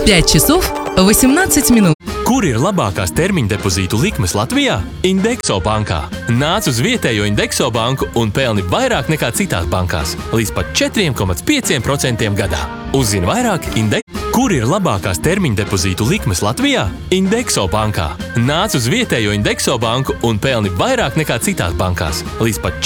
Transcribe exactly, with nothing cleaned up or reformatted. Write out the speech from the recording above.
пять часов восемнадцать минут. Kur ir labākās termiņa depozītu likmes Latvijā? Indexo bankā. Nāc uz vietējo Indexo banku un pelni vairāk nekā citās bankās, līdz pat četri komats pieci procenti gadā. Uzzini vairāk Indexo. Kur ir labākās termiņa depozītu likmes Latvijā? Indexo bankā. Nāc uz vietējo Indexo banku un pelni vairāk nekā citās bankās, līdz pat